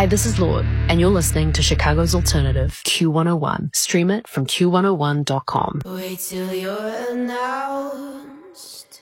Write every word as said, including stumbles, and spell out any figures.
Hi, this is Lord, and you're listening to Chicago's Alternative, Q one oh one. Stream it from Q one oh one dot com. Wait till you're announced.